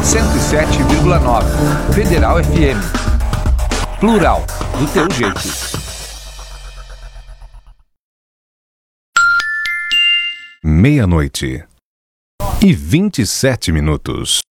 107,9. Federal FM. Plural, do teu jeito. Meia-noite e 27 minutos.